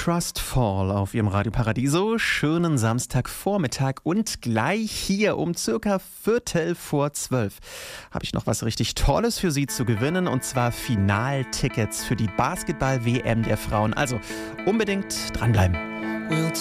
Trust Fall auf Ihrem Radio Paradiso. Schönen Samstagvormittag und gleich hier um circa 11:45 habe ich noch was richtig Tolles für Sie zu gewinnen, und zwar Finaltickets für die Basketball-WM der Frauen. Also unbedingt dranbleiben. We'll